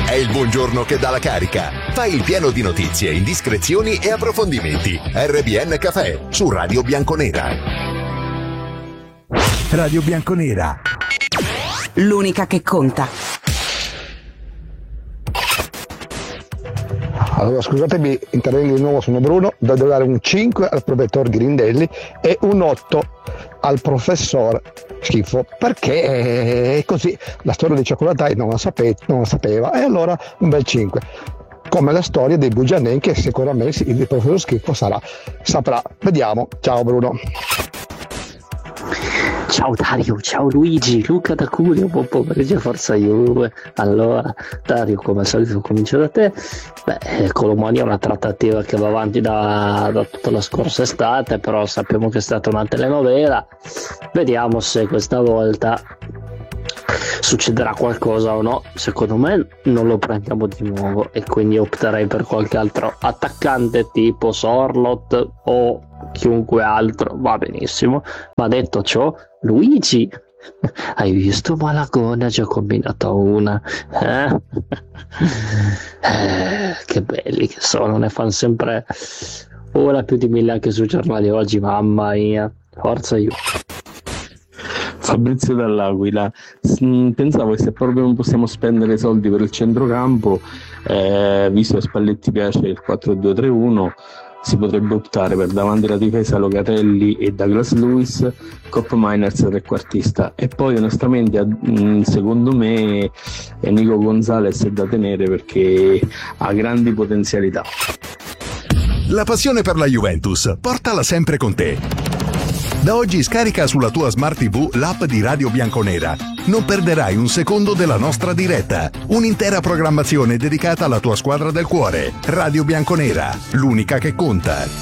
È il buongiorno che dà la carica. Fai il pieno di notizie, indiscrezioni e approfondimenti. RBN Caffè su Radio Bianconera. Radio Bianconera. L'unica che conta. Allora, scusatemi, intervengo di nuovo, sono Bruno, devo dare un 5 al professor Grindelli e un 8 al professor Schifo, perché è così, la storia dei cioccolatai non la sapeva, e allora un bel 5. Come la storia dei Bugianen, che sicuramente il professor Schifo saprà. Vediamo. Ciao Bruno. Ciao Dario, ciao Luigi, Luca da Cuneo, buon pomeriggio, forza Juve. Allora, Dario, come al solito comincio da te. Colomani è una trattativa che va avanti da tutta la scorsa estate, però sappiamo che è stata una telenovela. Vediamo se questa volta succederà qualcosa o no. Secondo me non lo prendiamo di nuovo e quindi opterei per qualche altro attaccante tipo Sorlot o chiunque altro, va benissimo. Ma detto ciò, Luigi, hai visto Malagone ha già combinato una, che belli che sono, ne fanno sempre ora più di 1000 anche sui giornali oggi, mamma mia, forza io. Fabrizio dall'Aquila, pensavo che se proprio non possiamo spendere soldi per il centrocampo, visto che Spalletti piace il 4-2-3-1, si potrebbe optare per davanti alla difesa Locatelli e Douglas Lewis, Cop Miners trequartista, e poi onestamente secondo me Nico Gonzalez è da tenere perché ha grandi potenzialità. La passione per la Juventus, portala sempre con te. Da oggi scarica sulla tua Smart TV l'app di Radio Bianconera. Non perderai un secondo della nostra diretta. Un'intera programmazione dedicata alla tua squadra del cuore. Radio Bianconera, l'unica che conta.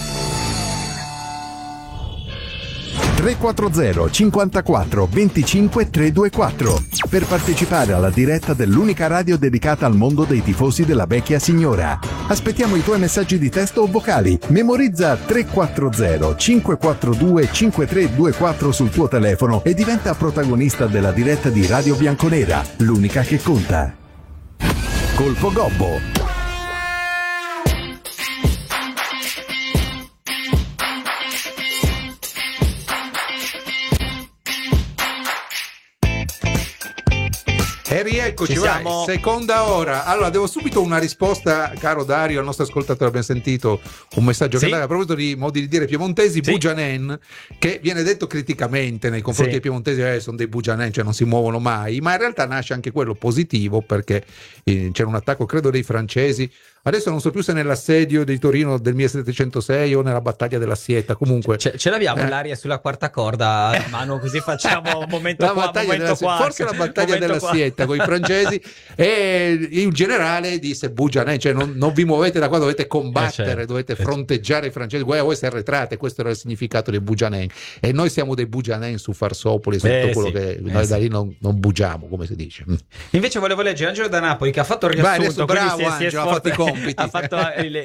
340 54 25 324 per partecipare alla diretta dell'unica radio dedicata al mondo dei tifosi della vecchia signora. Aspettiamo i tuoi messaggi di testo o vocali. Memorizza 340 542 5324 sul tuo telefono e diventa protagonista della diretta di Radio Bianconera, l'unica che conta. Colpo Gobbo. E rieccoci, vai, seconda ora. Allora, devo subito una risposta, caro Dario, al nostro ascoltatore. Abbiamo sentito un messaggio che dà a proposito di modi di dire piemontesi, Bugianen, che viene detto criticamente nei confronti dei piemontesi, sono dei Bugianen, cioè non si muovono mai, ma in realtà nasce anche quello positivo, perché c'era un attacco, credo, dei francesi. Adesso non so più se nell'assedio di Torino del 1706 o nella battaglia della Sieta, comunque ce l'abbiamo l'aria sulla quarta corda a mano, così facciamo un momento qua, momento qua, forse la battaglia della Sieta con i francesi, e il generale disse Bugianen, cioè non vi muovete da qua, dovete combattere, dovete fronteggiare i francesi, voi si arretrate. Questo era il significato di Bugianen, e noi siamo dei Bugianen su Farsopoli, su tutto quello che noi da lì non bugiamo, come si dice. Invece volevo leggere Angelo da Napoli, che ha fatto il riassunto. Bravo Angelo, ha fatto i compiti. Ha fatto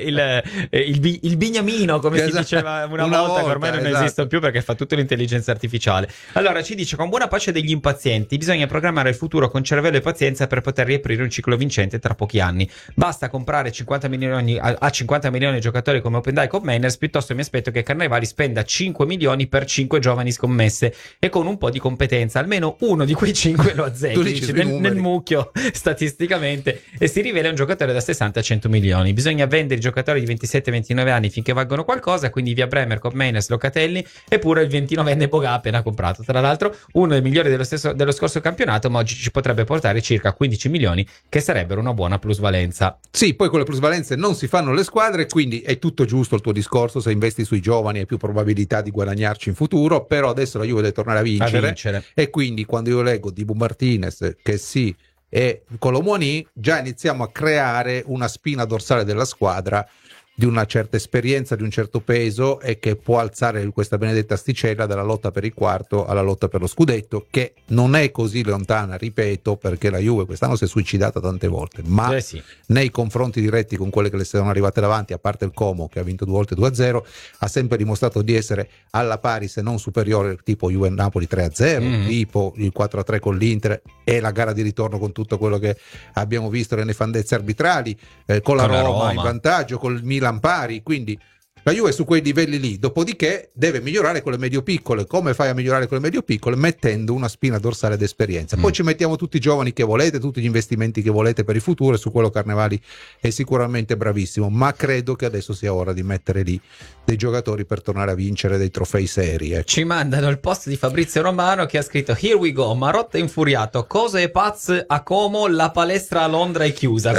il bignamino, come si diceva una volta, che ormai non esistono più perché fa tutto l'intelligenza artificiale. Allora ci dice: con buona pace degli impazienti, bisogna programmare il futuro con cervello e pazienza per poter riaprire un ciclo vincente tra pochi anni. Basta comprare 50 milioni di giocatori come Open Dye Cop Mainers, piuttosto mi aspetto che Carnevali spenda 5 milioni per 5 giovani scommesse, e con un po' di competenza almeno uno di quei 5 lo azzecchi nel mucchio statisticamente, e si rivela un giocatore da 60 a 100 milioni. Bisogna vendere i giocatori di 27-29 anni finché valgono qualcosa, quindi via Bremer, Cop Mainers, Locatelli, e pure il 29enne Boga appena comprato, tra l'altro uno dei migliori dello scorso campionato, ma oggi ci potrebbe portare circa 15 milioni, che sarebbero una buona plusvalenza. Sì, poi con le plusvalenze non si fanno le squadre, quindi è tutto giusto il tuo discorso: se investi sui giovani hai più probabilità di guadagnarci in futuro, però adesso la Juve deve tornare a vincere. E quindi quando io leggo di Bu Martinez che sì, e Colomoni, già iniziamo a creare una spina dorsale della squadra di una certa esperienza, di un certo peso, e che può alzare questa benedetta asticella dalla lotta per il quarto alla lotta per lo scudetto, che non è così lontana, ripeto, perché la Juve quest'anno si è suicidata tante volte, ma sì, nei confronti diretti con quelle che le sono arrivate davanti, a parte il Como che ha vinto 2 volte 2-0, ha sempre dimostrato di essere alla pari se non superiore, tipo Juve Napoli 3-0, tipo il 4-3 con l'Inter, e la gara di ritorno con tutto quello che abbiamo visto nelle nefandezze arbitrali, con la Roma in vantaggio, col Milan pari. Quindi la Juve è su quei livelli lì, dopodiché deve migliorare con le medio-piccole. Come fai a migliorare con le medio-piccole? Mettendo una spina dorsale d'esperienza. Poi ci mettiamo tutti i giovani che volete, tutti gli investimenti che volete per il futuro, e su quello Carnevali è sicuramente bravissimo, ma credo che adesso sia ora di mettere lì dei giocatori per tornare a vincere dei trofei seri. Ecco. Ci mandano il post di Fabrizio Romano che ha scritto: Here we go, Marotta è infuriato, cose pazze a Como, la palestra a Londra è chiusa.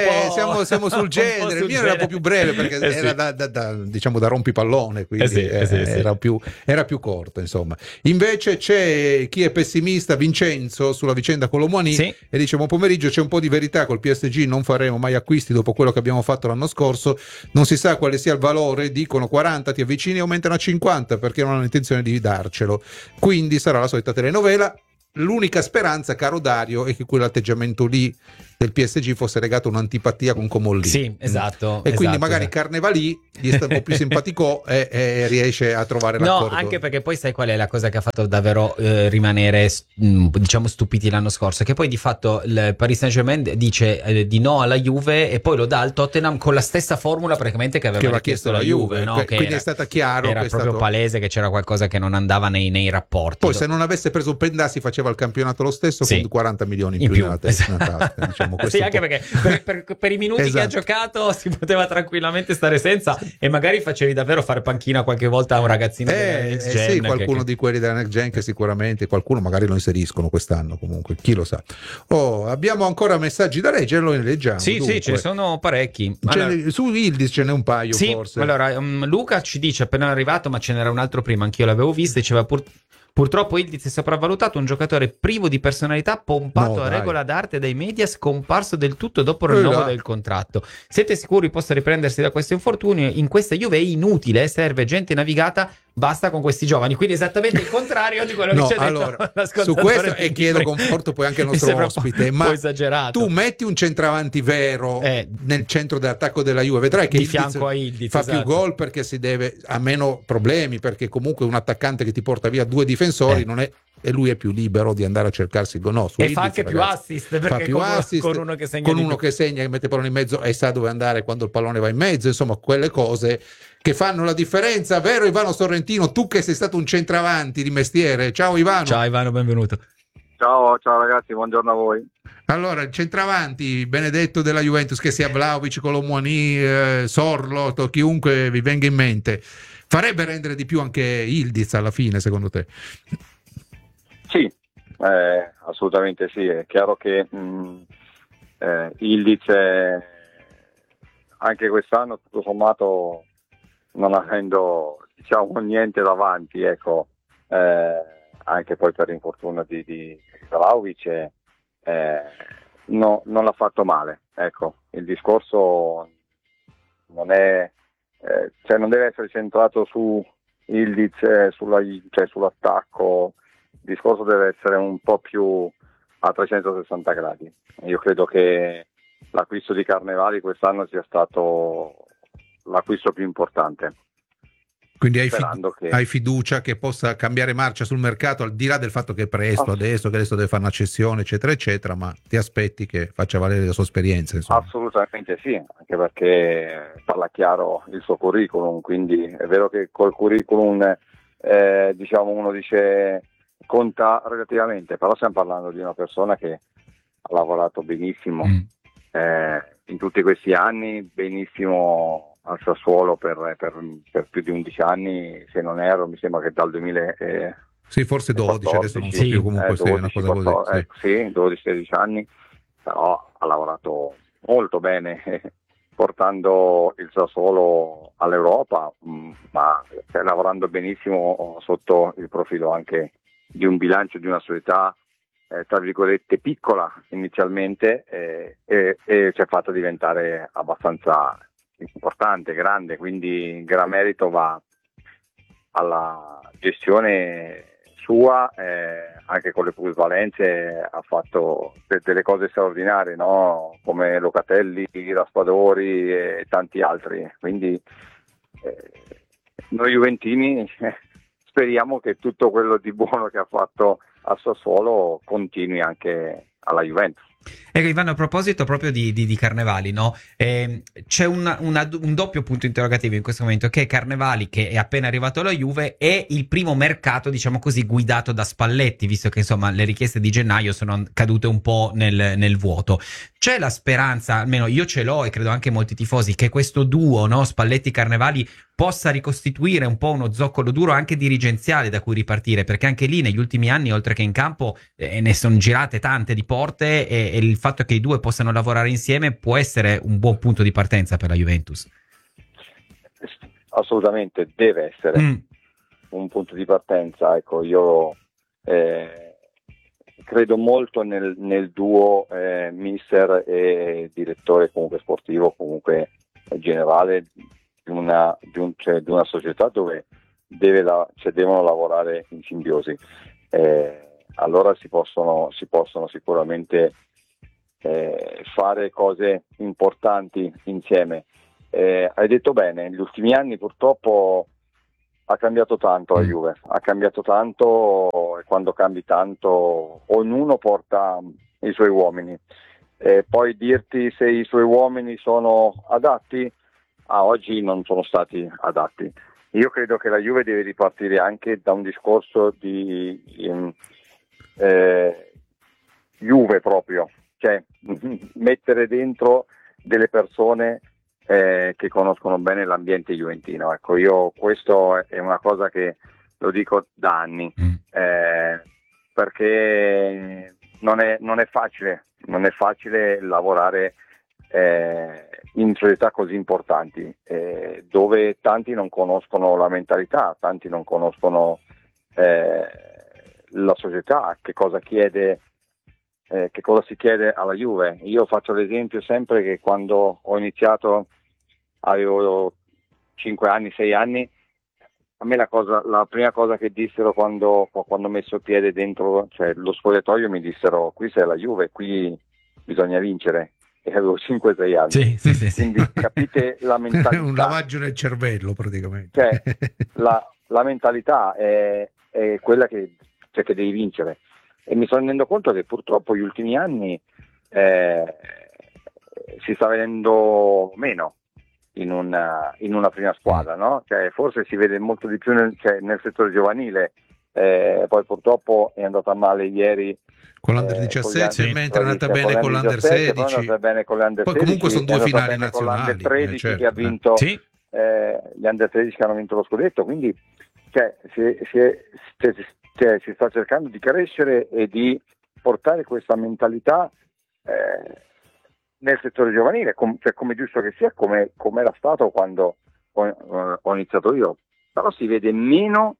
Siamo sul genere. Il mio era un po' più breve perché era diciamo da rompipallone, quindi era più corto, insomma. Invece c'è chi è pessimista, Vincenzo, sulla vicenda Colomboani, e dice: buon pomeriggio, c'è un po' di verità, col PSG non faremo mai acquisti dopo quello che abbiamo fatto l'anno scorso, non si sa quale sia il valore, dicono 40, ti avvicini e aumentano a 50 perché non hanno intenzione di darcelo, quindi sarà la solita telenovela. L'unica speranza, caro Dario, è che quell'atteggiamento lì del PSG fosse legato a un'antipatia con Comolli. Sì, esatto. E quindi magari Carnevali gli sta un po' più simpatico e riesce a trovare l'accordo. No, anche perché poi sai qual è la cosa che ha fatto davvero rimanere diciamo stupiti l'anno scorso, che poi di fatto il Paris Saint-Germain dice di no alla Juve e poi lo dà al Tottenham con la stessa formula praticamente che aveva chiesto la Juve, no? Quindi è stata chiaro, era proprio palese che c'era qualcosa che non andava nei rapporti. Poi se non avesse preso il Pendà si faceva il campionato lo stesso con 40 milioni in più nella testa. Diciamo, sì, anche perché per i minuti che ha giocato si poteva tranquillamente stare senza, e magari facevi davvero fare panchina qualche volta a un ragazzino della Next Gen. Sì, qualcuno di quelli della Next Gen che sicuramente, qualcuno magari lo inseriscono quest'anno, comunque chi lo sa. Abbiamo ancora messaggi da leggere, lo leggiamo. Sì, ce ne sono parecchi. Su Ildis ce n'è un paio, forse. Allora, Luca ci dice, appena arrivato, ma ce n'era un altro prima, anch'io l'avevo visto, diceva purtroppo Ildiz è sopravvalutato, un giocatore privo di personalità, pompato a regola d'arte dai media, scomparso del tutto dopo il rinnovo del contratto. Siete sicuri possa riprendersi da questo infortunio? In questa Juve è inutile, serve gente navigata, basta con questi giovani. Quindi esattamente il contrario di quello che ci ha detto l'ascoltatore. Su questo, e chiedo conforto poi anche al nostro ospite, ma esagerato. Tu metti un centravanti vero nel centro dell'attacco della Juve, vedrai che di fianco a Ildiz fa più gol, perché ha meno problemi, perché comunque un attaccante che ti porta via 2 difensori non è, e lui è più libero di andare a cercarsi il gol. No, e fa anche più assist, perché fa più assist con uno che segna, che segna, che mette il pallone in mezzo e sa dove andare quando il pallone va in mezzo, insomma quelle cose che fanno la differenza, vero Ivano Sorrentino, tu che sei stato un centravanti di mestiere. Ciao Ivano. Ciao Ivano, benvenuto. Ciao ragazzi, buongiorno a voi. Allora, il centravanti benedetto della Juventus, che sia Vlahovic, Colomboani, Sorloth, chiunque vi venga in mente, farebbe rendere di più anche Ildiz alla fine, secondo te? Sì, assolutamente sì. È chiaro che Ildiz anche quest'anno, tutto sommato, non avendo diciamo niente davanti, ecco, anche poi per l'infortunio di Vlahovic, non l'ha fatto male. Ecco, il discorso non è cioè non deve essere centrato su Ildiz, sull'attacco. Il discorso deve essere un po' più a 360 gradi. Io credo che l'acquisto di Carnevali quest'anno sia stato l'acquisto più importante. Quindi hai fiducia che possa cambiare marcia sul mercato, al di là del fatto che è presto adesso deve fare una cessione eccetera eccetera, ma ti aspetti che faccia valere la sua esperienza, insomma. Assolutamente sì, anche perché parla chiaro il suo curriculum, quindi è vero che col curriculum diciamo uno dice conta relativamente, però stiamo parlando di una persona che ha lavorato benissimo in tutti questi anni, benissimo al Sassuolo per più di 11 anni, se non erro, mi sembra che dal 2000 sì, forse 12, adesso non so più, comunque 12, una cosa 14, così. Sì, 12-16 anni, però ha lavorato molto bene portando il Sassuolo all'Europa, ma lavorando benissimo sotto il profilo anche di un bilancio di una società tra virgolette piccola inizialmente, e ci ha fatto diventare abbastanza importante, grande, quindi gran merito va alla gestione sua, anche con le plusvalenze ha fatto delle cose straordinarie, no? Come Locatelli, Raspadori e tanti altri, quindi noi juventini speriamo che tutto quello di buono che ha fatto a Sassuolo continui anche alla Juventus. Ecco Ivano, a proposito proprio di Carnevali, no? C'è un doppio punto interrogativo in questo momento, che Carnevali, che è appena arrivato alla Juve, è il primo mercato, diciamo così, guidato da Spalletti, visto che insomma le richieste di gennaio sono cadute un po' nel vuoto. C'è la speranza, almeno io ce l'ho e credo anche molti tifosi, che questo duo, no, Spalletti-Carnevali, possa ricostituire un po' uno zoccolo duro anche dirigenziale da cui ripartire, perché anche lì negli ultimi anni, oltre che in campo, ne sono girate tante di porte e il fatto che i due possano lavorare insieme può essere un buon punto di partenza per la Juventus. Assolutamente, deve essere un punto di partenza. Ecco, io credo molto nel duo mister e direttore comunque sportivo, comunque generale di una società dove devono lavorare in simbiosi. Allora si possono sicuramente fare cose importanti insieme. Hai detto bene, negli ultimi anni purtroppo ha cambiato tanto la Juve, ha cambiato tanto, e quando cambi tanto ognuno porta i suoi uomini. Poi dirti se i suoi uomini sono adatti, a oggi non sono stati adatti. Io credo che la Juve deve ripartire anche da un discorso di Juve proprio, cioè mettere dentro delle persone che conoscono bene l'ambiente juventino. Ecco, io questo è una cosa che lo dico da anni, perché non è facile lavorare in società così importanti, dove tanti non conoscono la mentalità, tanti non conoscono la società, che cosa si chiede alla Juve. Io faccio l'esempio sempre che quando ho iniziato avevo 5 anni, 6 anni, a me la prima cosa che dissero quando ho messo il piede dentro, cioè lo spogliatoio, mi dissero: qui sei la Juve, qui bisogna vincere. E avevo 5-6 anni. Sì. Quindi capite la mentalità. Un lavaggio nel cervello praticamente. Cioè, la mentalità è quella che devi vincere. E mi sto rendendo conto che purtroppo gli ultimi anni si sta vedendo meno in una prima squadra, no? Cioè, forse si vede molto di più nel settore giovanile, poi purtroppo è andata male ieri con l'Under 17, mentre è andata bene con l'Under 16, poi comunque sono due finali nazionali, con l'Under 13 certo, che ha vinto gli Under 13 che hanno vinto lo scudetto, quindi si sta cercando di crescere e di portare questa mentalità nel settore giovanile, come giusto che sia, come era stato quando ho iniziato io, però si vede meno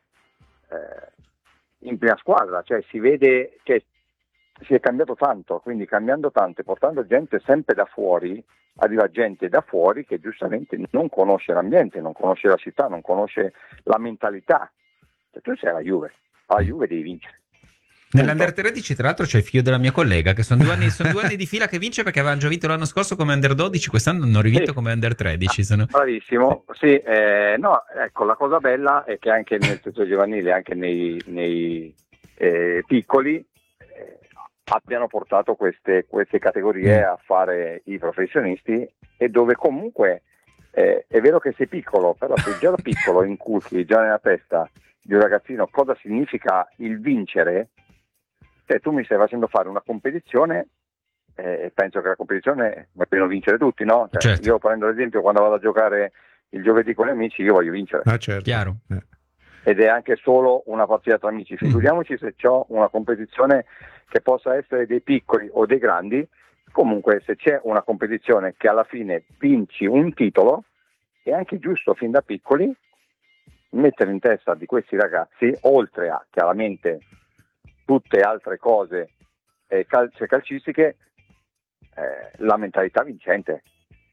in prima squadra, cioè si vede che si è cambiato tanto, quindi cambiando tanto e portando gente sempre da fuori, arriva gente da fuori che giustamente non conosce l'ambiente, non conosce la città, non conosce la mentalità. Cioè, tu sei la Juve devi vincere. Nell'Under 13 tra l'altro c'è il figlio della mia collega, che sono 2 anni di fila che vince, perché avevano già vinto l'anno scorso come Under 12, quest'anno hanno rivinto come Under 13. Bravissimo, sì, no, ecco, la cosa bella è che anche nel settore giovanile, anche nei piccoli, abbiano portato queste categorie a fare i professionisti, e dove comunque è vero che sei piccolo, però se già da piccolo inculchi già nella testa di un ragazzino cosa significa il vincere, tu mi stai facendo fare una competizione, e penso che la competizione vogliono vincere tutti, no? Cioè, certo. Io prendo l'esempio, quando vado a giocare il giovedì con gli amici, io voglio vincere. Certo. Chiaro. Ed è anche solo una partita tra amici, figuriamoci se c'ho una competizione che possa essere dei piccoli o dei grandi. Comunque, se c'è una competizione che alla fine vinci un titolo, è anche giusto fin da piccoli mettere in testa di questi ragazzi, oltre a chiaramente tutte altre cose calcistiche, la mentalità vincente.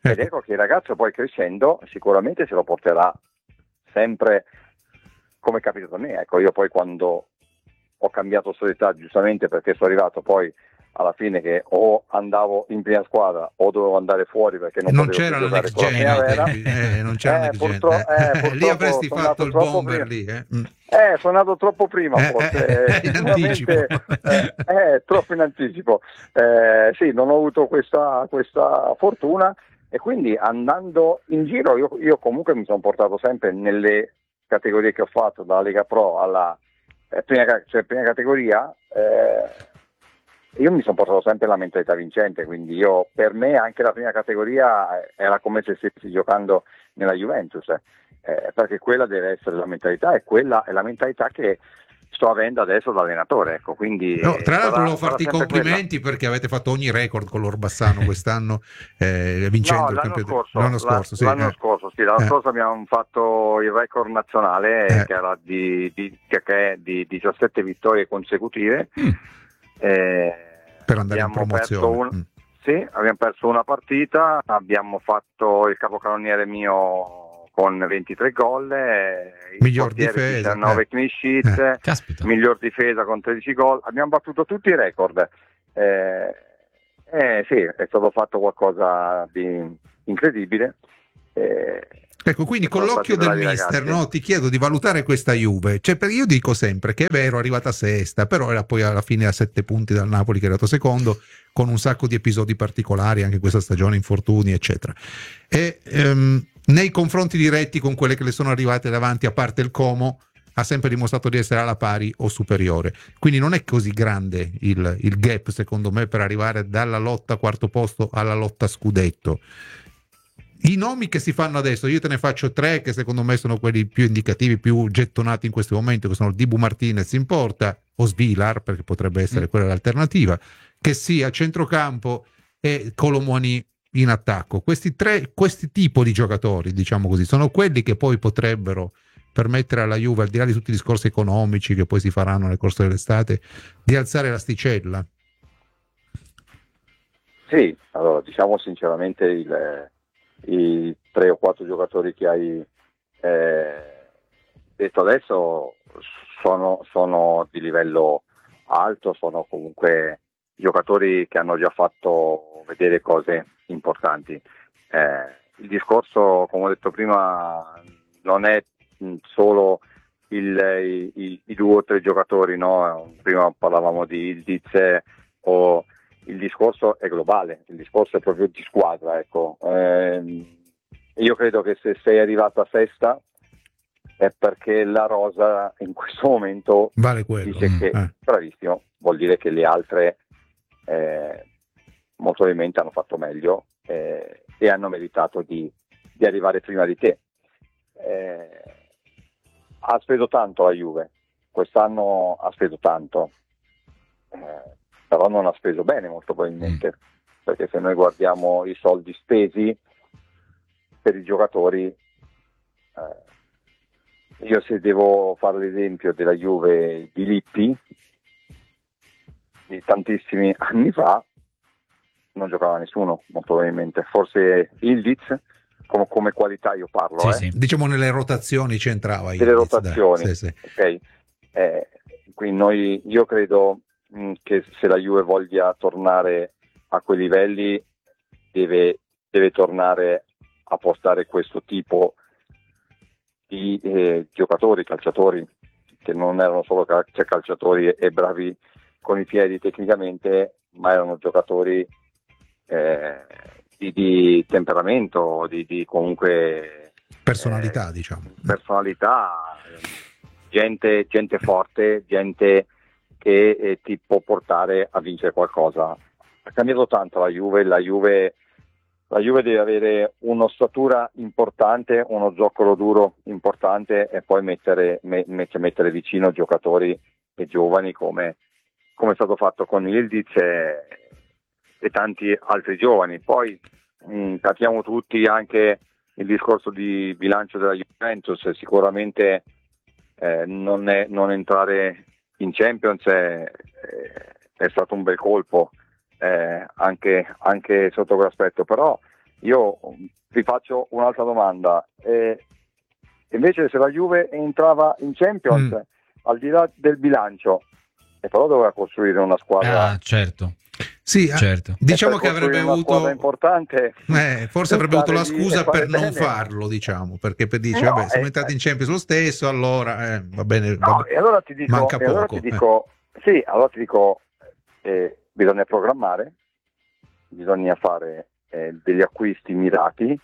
Ed ecco che il ragazzo poi crescendo sicuramente se lo porterà sempre, come è capitato a me. Ecco, io poi quando ho cambiato società, giustamente perché sono arrivato poi alla fine che o andavo in prima squadra o dovevo andare fuori perché non c'era potevo la giocare next con la primavera, non c'era la next gen. Lì avresti fatto il bomber lì. Sono andato troppo prima, forse in anticipo. Troppo in anticipo. Sì, non ho avuto questa fortuna, e quindi andando in giro io comunque mi sono portato sempre nelle categorie che ho fatto, dalla Lega Pro alla prima categoria. Io mi sono portato sempre la mentalità vincente, quindi per me anche la prima categoria era come se stessi giocando nella Juventus, perché quella deve essere la mentalità, e quella è la mentalità che sto avendo adesso da allenatore, ecco, quindi tra l'altro volevo farti i complimenti perché avete fatto ogni record con l'Orbassano quest'anno, vincendo il campionato. L'anno scorso abbiamo fatto il record nazionale che era di 17 vittorie consecutive. Per andare in promozione. Abbiamo perso una partita, abbiamo fatto il capocannoniere mio con 23 gol, miglior difesa, 19 clean sheet, miglior difesa con 13 gol, abbiamo battuto tutti i record. Sì, è stato fatto qualcosa di incredibile. Ecco, quindi con l'occhio del mister, no, ti chiedo di valutare questa Juve, perché io dico sempre che è vero, è arrivata sesta, però era poi alla fine a 7 punti dal Napoli che è arrivato secondo, con un sacco di episodi particolari anche questa stagione, infortuni eccetera, e nei confronti diretti con quelle che le sono arrivate davanti, a parte il Como, ha sempre dimostrato di essere alla pari o superiore, quindi non è così grande il gap secondo me per arrivare dalla lotta quarto posto alla lotta scudetto. I nomi che si fanno adesso, io te ne faccio 3 che secondo me sono quelli più indicativi, più gettonati in questo momento, che sono Dibu Martinez in porta, o Svilar, perché potrebbe essere quella l'alternativa, che sia a centrocampo, e Colomoni in attacco. Questi tipo di giocatori, diciamo così, sono quelli che poi potrebbero permettere alla Juve, al di là di tutti i discorsi economici che poi si faranno nel corso dell'estate, di alzare l'asticella. Sì, allora diciamo sinceramente i 3 o 4 giocatori che hai detto adesso sono di livello alto, sono comunque giocatori che hanno già fatto vedere cose importanti. Il discorso, come ho detto prima, non è solo i 2 o 3 giocatori, no? Prima parlavamo di Ildiz, o il discorso è globale, il discorso è proprio di squadra, ecco. Io credo che se sei arrivato a sesta è perché la rosa in questo momento vale quello. Dice che bravissimo, vuol dire che le altre molto probabilmente hanno fatto meglio e hanno meritato di arrivare prima di te. Ha speso tanto la Juve, quest'anno ha speso tanto, però non ha speso bene molto probabilmente, perché se noi guardiamo i soldi spesi per i giocatori, io se devo fare l'esempio della Juve di Lippi di tantissimi anni fa, non giocava nessuno molto probabilmente, forse Ildiz come qualità io parlo, sì. Diciamo nelle rotazioni c'entrava delle rotazioni, sì. Ok, quindi io credo che se la Juve voglia tornare a quei livelli deve tornare a portare questo tipo di giocatori, calciatori, che non erano solo calciatori e bravi con i piedi tecnicamente, ma erano giocatori di temperamento, di comunque personalità, diciamo. Personalità, gente forte, gente che ti può portare a vincere qualcosa. Ha cambiato tanto la Juve deve avere un'ossatura importante, uno zoccolo duro importante, e poi mettere vicino giocatori e giovani come è stato fatto con Ildiz e tanti altri giovani. Poi capiamo tutti anche il discorso di bilancio della Juventus, sicuramente non entrare in Champions è stato un bel colpo, anche sotto quell'aspetto, però io vi faccio un'altra domanda. Invece se la Juve entrava in Champions, al di là del bilancio, e però doveva costruire una squadra. Certo. Sì, certo. Diciamo che avrebbe avuto importante. Forse avrebbe avuto la scusa per non farlo, diciamo, perché dice vabbè, siamo entrati in Champions lo stesso, allora va bene. E allora ti dico, manca poco. Allora ti dico, bisogna programmare, bisogna fare degli acquisti mirati.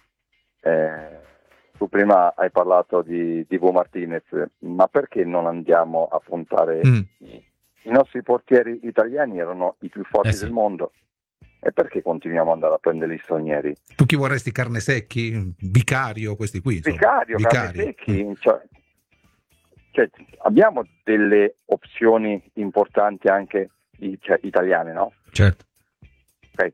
Tu prima hai parlato di Dibu Martinez, ma perché non andiamo a puntare? I nostri portieri italiani erano i più forti del mondo, e perché continuiamo ad andare a prendere gli stranieri? Tu chi vorresti? Carnesecchi? Vicario? Questi qui? Vicario. Carnesecchi, cioè, abbiamo delle opzioni importanti anche italiane, no? Certo. Okay.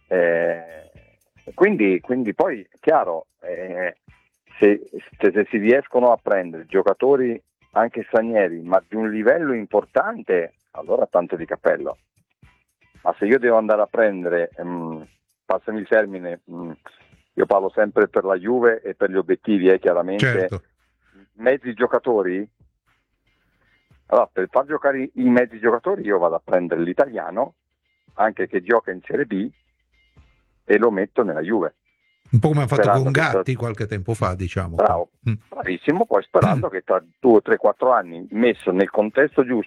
Quindi poi, chiaro, se si riescono a prendere giocatori anche stranieri, ma di un livello importante, allora tanto di cappello. Ma se io devo andare a prendere, passami il termine, io parlo sempre per la Juve e per gli obiettivi, chiaramente, certo. Mezzi giocatori, allora per far giocare i mezzi giocatori io vado a prendere l'italiano, anche che gioca in Serie B, e lo metto nella Juve. Un po' come ha fatto con Gatti qualche tempo fa, diciamo. Bravissimo, poi sperando che tra 2, 3, 4 anni, messo nel contesto giusto,